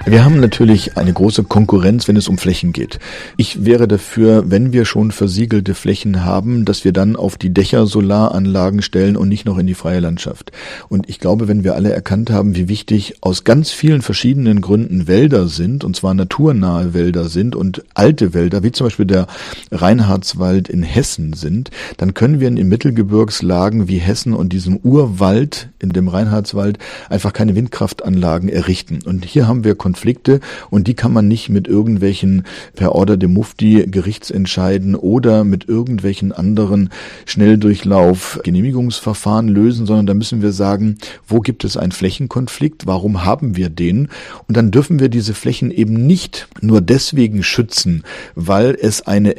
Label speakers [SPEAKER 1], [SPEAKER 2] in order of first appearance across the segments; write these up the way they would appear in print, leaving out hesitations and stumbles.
[SPEAKER 1] Wir haben natürlich eine große Konkurrenz, wenn es um Flächen geht. Ich wäre dafür, wenn wir schon versiegelte Flächen haben, dass wir dann auf die Dächer Solaranlagen stellen und nicht noch in die freie Landschaft. Und ich glaube, wenn wir alle erkannt haben, wie wichtig aus ganz vielen verschiedenen Gründen Wälder sind, und zwar naturnahe Wälder sind und alte Wälder, wie zum Beispiel der Reinhardswald in Hessen sind, dann können wir in Mittelgebirgslagen wie Hessen und diesem Urwald in dem Reinhardswald einfach keine Windkraftanlagen errichten. Und hier haben wir Konflikte und die kann man nicht mit irgendwelchen per Order de Mufti Gerichtsentscheiden oder mit irgendwelchen anderen Schnelldurchlauf Genehmigungsverfahren lösen, sondern da müssen wir sagen, wo gibt es einen Flächenkonflikt, warum haben wir den? Und dann dürfen wir diese Flächen eben nicht nur deswegen schützen, weil es eine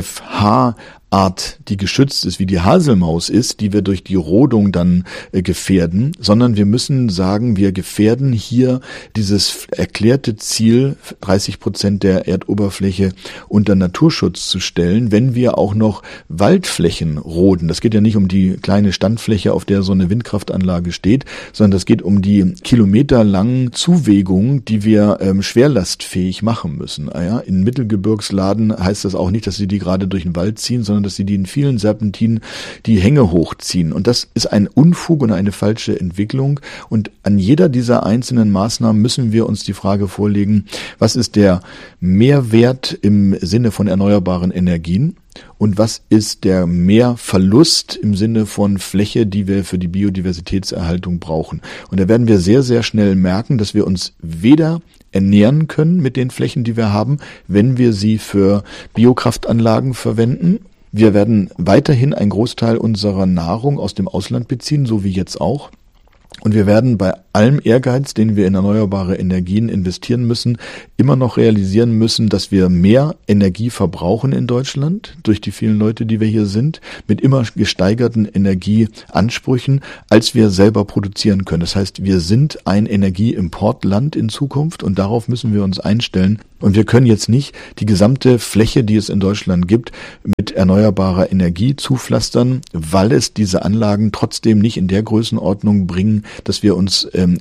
[SPEAKER 1] FFH Art, die geschützt ist, wie die Haselmaus ist, die wir durch die Rodung dann gefährden, sondern wir müssen sagen, wir gefährden hier dieses erklärte Ziel, 30% der Erdoberfläche unter Naturschutz zu stellen, wenn wir auch noch Waldflächen roden. Das geht ja nicht um die kleine Standfläche, auf der so eine Windkraftanlage steht, sondern das geht um die kilometerlangen Zuwegungen, die wir schwerlastfähig machen müssen. Ja, in Mittelgebirgsladen heißt das auch nicht, dass sie die gerade durch den Wald ziehen, sondern dass sie die in vielen Serpentinen die Hänge hochziehen. Und das ist ein Unfug und eine falsche Entwicklung. Und an jeder dieser einzelnen Maßnahmen müssen wir uns die Frage vorlegen, was ist der Mehrwert im Sinne von erneuerbaren Energien? Und was ist der Mehrverlust im Sinne von Fläche, die wir für die Biodiversitätserhaltung brauchen? Und da werden wir sehr, sehr schnell merken, dass wir uns weder ernähren können mit den Flächen, die wir haben, wenn wir sie für Biokraftanlagen verwenden. Wir werden weiterhin einen Großteil unserer Nahrung aus dem Ausland beziehen, so wie jetzt auch. Und wir werden bei allem Ehrgeiz, den wir in erneuerbare Energien investieren müssen, immer noch realisieren müssen, dass wir mehr Energie verbrauchen in Deutschland durch die vielen Leute, die wir hier sind, mit immer gesteigerten Energieansprüchen, als wir selber produzieren können. Das heißt, wir sind ein Energieimportland in Zukunft und darauf müssen wir uns einstellen. Und wir können jetzt nicht die gesamte Fläche, die es in Deutschland gibt, mit erneuerbarer Energie zupflastern, weil es diese Anlagen trotzdem nicht in der Größenordnung bringen, dass wir uns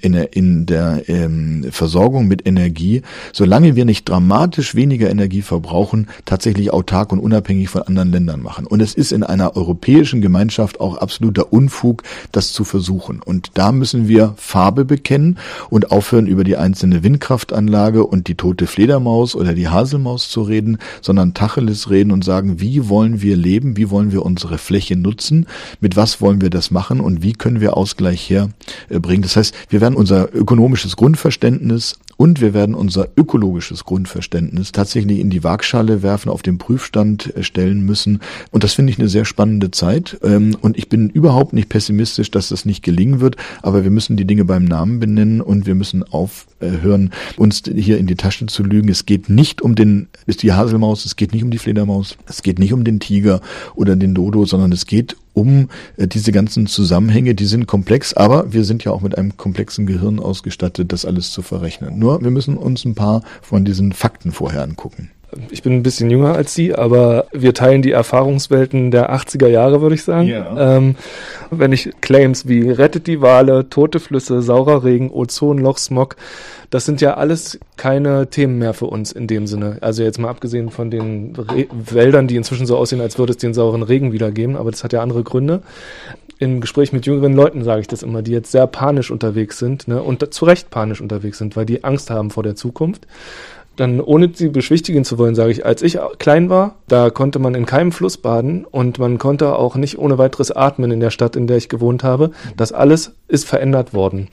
[SPEAKER 1] in der Versorgung mit Energie, solange wir nicht dramatisch weniger Energie verbrauchen, tatsächlich autark und unabhängig von anderen Ländern machen. Und es ist in einer europäischen Gemeinschaft auch absoluter Unfug, das zu versuchen. Und da müssen wir Farbe bekennen und aufhören, über die einzelne Windkraftanlage und die tote Fledermaus oder die Haselmaus zu reden, sondern Tacheles reden und sagen, wie wollen wir leben, wie wollen wir unsere Fläche nutzen, mit was wollen wir das machen und wie können wir Ausgleich herbringen. Das heißt, wir werden unser ökonomisches Grundverständnis und wir werden unser ökologisches Grundverständnis tatsächlich in die Waagschale werfen, auf den Prüfstand stellen müssen. Und das finde ich eine sehr spannende Zeit. Und ich bin überhaupt nicht pessimistisch, dass das nicht gelingen wird. Aber wir müssen die Dinge beim Namen benennen und wir müssen aufhören, uns hier in die Tasche zu lügen. Es geht nicht um die Haselmaus, es geht nicht um die Fledermaus, es geht nicht um den Tiger oder den Dodo, sondern es geht um diese ganzen Zusammenhänge, die sind komplex, aber wir sind ja auch mit einem komplexen Gehirn ausgestattet, das alles zu verrechnen. Nur wir müssen uns ein paar von diesen Fakten vorher angucken.
[SPEAKER 2] Ich bin ein bisschen jünger als Sie, aber wir teilen die Erfahrungswelten der 80er Jahre, würde ich sagen. Ja. Wenn ich Claims wie rettet die Wale, tote Flüsse, saurer Regen, Ozonloch, Smog, das sind ja alles keine Themen mehr für uns in dem Sinne. Also jetzt mal abgesehen von den Wäldern, die inzwischen so aussehen, als würde es den sauren Regen wieder geben, aber das hat ja andere Gründe. Im Gespräch mit jüngeren Leuten sage ich das immer, die jetzt sehr panisch unterwegs sind, ne, und zu Recht panisch unterwegs sind, weil die Angst haben vor der Zukunft. Dann, ohne sie beschwichtigen zu wollen, sage ich, als ich klein war, da konnte man in keinem Fluss baden und man konnte auch nicht ohne weiteres atmen in der Stadt, in der ich gewohnt habe. Das alles ist verändert worden.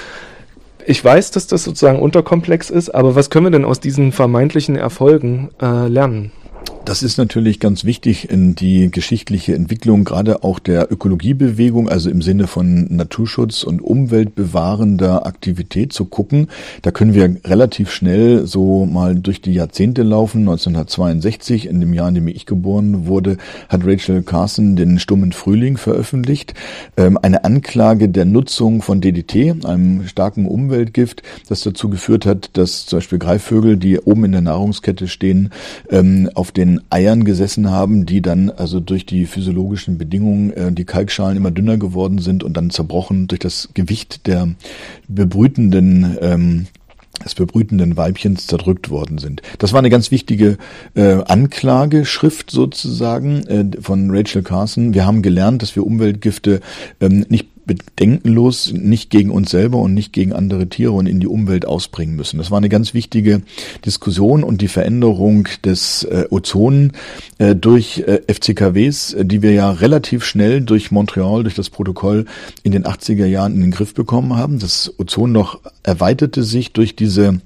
[SPEAKER 2] Ich weiß, dass das sozusagen unterkomplex ist, aber was können wir denn aus diesen vermeintlichen Erfolgen lernen?
[SPEAKER 1] Das ist natürlich ganz wichtig in die geschichtliche Entwicklung, gerade auch der Ökologiebewegung, also im Sinne von Naturschutz und umweltbewahrender Aktivität zu gucken. Da können wir relativ schnell so mal durch die Jahrzehnte laufen. 1962, in dem Jahr, in dem ich geboren wurde, hat Rachel Carson den Stummen Frühling veröffentlicht. Eine Anklage der Nutzung von DDT, einem starken Umweltgift, das dazu geführt hat, dass zum Beispiel Greifvögel, die oben in der Nahrungskette stehen, auf den Eiern gesessen haben, die dann also durch die physiologischen Bedingungen, die Kalkschalen immer dünner geworden sind und dann zerbrochen durch das Gewicht der bebrütenden bebrütenden Weibchens zerdrückt worden sind. Das war eine ganz wichtige Anklageschrift sozusagen von Rachel Carson. Wir haben gelernt, dass wir Umweltgifte nicht bedenkenlos, nicht gegen uns selber und nicht gegen andere Tiere und in die Umwelt ausbringen müssen. Das war eine ganz wichtige Diskussion und die Veränderung des Ozon durch FCKWs, die wir ja relativ schnell durch Montreal, durch das Protokoll in den 80er Jahren in den Griff bekommen haben. Das Ozonloch erweiterte sich durch diese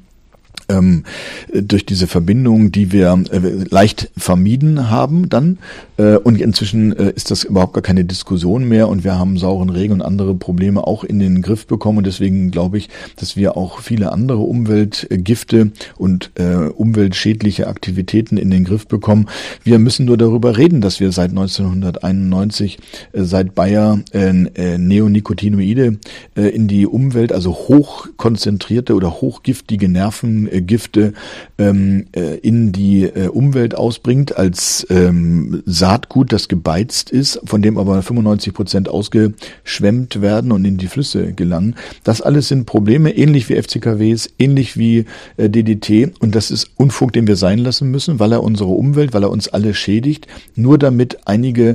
[SPEAKER 1] Verbindung, die wir leicht vermieden haben dann. Und inzwischen ist das überhaupt gar keine Diskussion mehr und wir haben sauren Regen und andere Probleme auch in den Griff bekommen. Und deswegen glaube ich, dass wir auch viele andere Umweltgifte und umweltschädliche Aktivitäten in den Griff bekommen. Wir müssen nur darüber reden, dass wir seit 1991, seit Bayer Neonicotinoide in die Umwelt, also hochkonzentrierte oder hochgiftige Nervengifte in die Umwelt ausbringt als Saatgut, das gebeizt ist, von dem aber 95% ausgeschwemmt werden und in die Flüsse gelangen. Das alles sind Probleme, ähnlich wie FCKWs, ähnlich wie DDT, und das ist Unfug, den wir sein lassen müssen, weil er unsere Umwelt, weil er uns alle schädigt, nur damit einige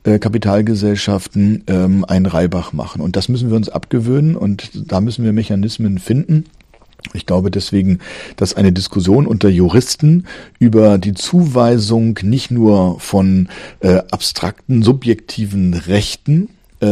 [SPEAKER 1] Kapitalgesellschaften einen Reibach machen. Und das müssen wir uns abgewöhnen und da müssen wir Mechanismen finden. Ich glaube deswegen, dass eine Diskussion unter Juristen über die Zuweisung nicht nur von abstrakten, subjektiven Rechten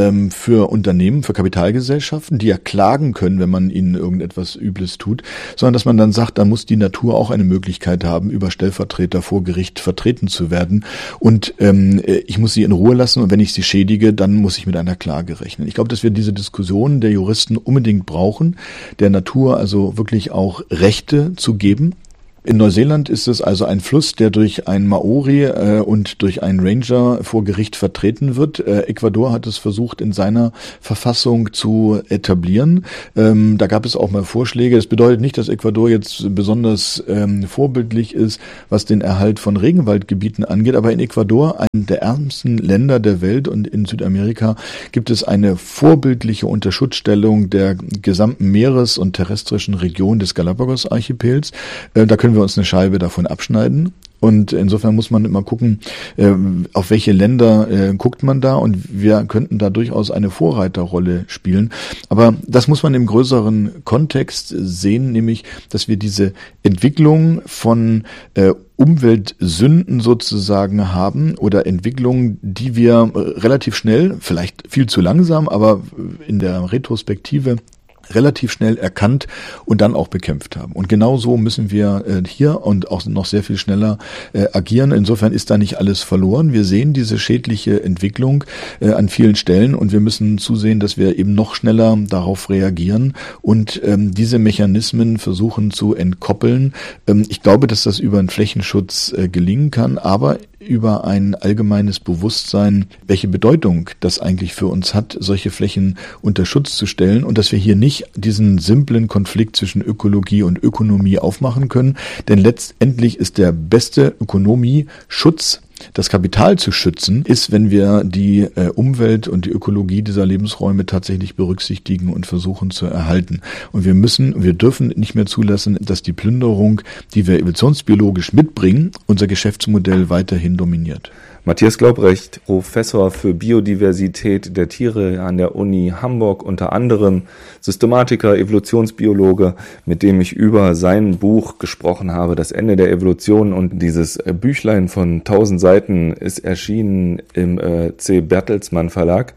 [SPEAKER 1] für Unternehmen, für Kapitalgesellschaften, die ja klagen können, wenn man ihnen irgendetwas Übles tut, sondern dass man dann sagt, da muss die Natur auch eine Möglichkeit haben, über Stellvertreter vor Gericht vertreten zu werden. Und ich muss sie in Ruhe lassen und wenn ich sie schädige, dann muss ich mit einer Klage rechnen. Ich glaube, dass wir diese Diskussion der Juristen unbedingt brauchen, der Natur also wirklich auch Rechte zu geben. In Neuseeland ist es also ein Fluss, der durch einen Maori und durch einen Ranger vor Gericht vertreten wird. Ecuador hat es versucht, in seiner Verfassung zu etablieren. Da gab es auch mal Vorschläge. Das bedeutet nicht, dass Ecuador jetzt besonders vorbildlich ist, was den Erhalt von Regenwaldgebieten angeht. Aber in Ecuador, einem der ärmsten Länder der Welt und in Südamerika, gibt es eine vorbildliche Unterschutzstellung der gesamten Meeres- und terrestrischen Region des Galapagos-Archipels. Da können wir uns eine Scheibe davon abschneiden. Und insofern muss man immer gucken, auf welche Länder guckt man da, und wir könnten da durchaus eine Vorreiterrolle spielen. Aber das muss man im größeren Kontext sehen, nämlich, dass wir diese Entwicklung von Umweltsünden sozusagen haben oder Entwicklungen, die wir relativ schnell, vielleicht viel zu langsam, aber in der Retrospektive relativ schnell erkannt und dann auch bekämpft haben. Und genau so müssen wir hier und auch noch sehr viel schneller agieren. Insofern ist da nicht alles verloren. Wir sehen diese schädliche Entwicklung an vielen Stellen und wir müssen zusehen, dass wir eben noch schneller darauf reagieren und diese Mechanismen versuchen zu entkoppeln. Ich glaube, dass das über einen Flächenschutz gelingen kann, aber über ein allgemeines Bewusstsein, welche Bedeutung das eigentlich für uns hat, solche Flächen unter Schutz zu stellen und dass wir hier nicht diesen simplen Konflikt zwischen Ökologie und Ökonomie aufmachen können, denn letztendlich ist der beste Ökonomieschutz, das Kapital zu schützen, ist, wenn wir die Umwelt und die Ökologie dieser Lebensräume tatsächlich berücksichtigen und versuchen zu erhalten. Und wir dürfen nicht mehr zulassen, dass die Plünderung, die wir evolutionsbiologisch mitbringen, unser Geschäftsmodell weiterhin dominiert.
[SPEAKER 2] Matthias Glaubrecht, Professor für Biodiversität der Tiere an der Uni Hamburg, unter anderem Systematiker, Evolutionsbiologe, mit dem ich über sein Buch gesprochen habe, Das Ende der Evolution. Und dieses Büchlein von 1000 Seiten ist erschienen im C. Bertelsmann Verlag.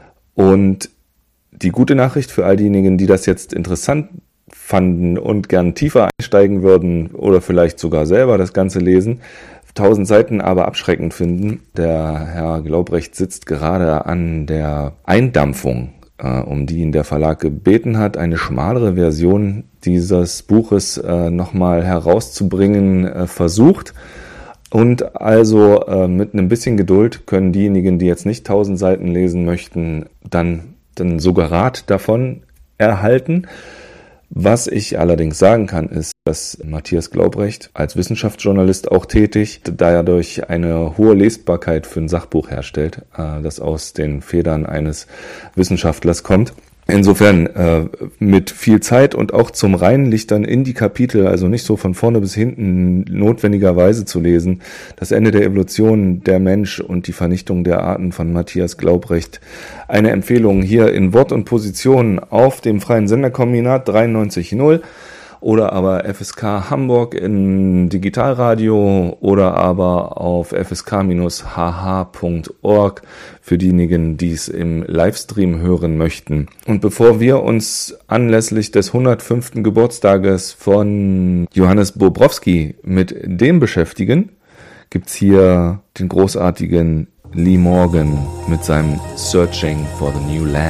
[SPEAKER 2] Und die gute Nachricht für all diejenigen, die das jetzt interessant fanden und gern tiefer einsteigen würden oder vielleicht sogar selber das Ganze lesen, 1000 Seiten aber abschreckend finden. Der Herr Glaubrecht sitzt gerade an der Eindampfung, um die ihn der Verlag gebeten hat, eine schmalere Version dieses Buches nochmal herauszubringen versucht. Und also mit einem bisschen Geduld können diejenigen, die jetzt nicht 1000 Seiten lesen möchten, dann sogar Rat davon erhalten. Was ich allerdings sagen kann, ist, dass Matthias Glaubrecht als Wissenschaftsjournalist auch tätig, dadurch eine hohe Lesbarkeit für ein Sachbuch herstellt, das aus den Federn eines Wissenschaftlers kommt. Insofern mit viel Zeit und auch zum Reinlichtern in die Kapitel, also nicht so von vorne bis hinten notwendigerweise zu lesen. Das Ende der Evolution, der Mensch und die Vernichtung der Arten von Matthias Glaubrecht. Eine Empfehlung hier in Wort und Position auf dem Freien Senderkombinat 93.0 oder aber FSK Hamburg in Digitalradio oder aber auf fsk-hh.org für diejenigen, die es im Livestream hören möchten. Und bevor wir uns anlässlich des 105. Geburtstages von Johannes Bobrowski mit dem beschäftigen, gibt's hier den großartigen Lee Morgan mit seinem Searching for the New Land.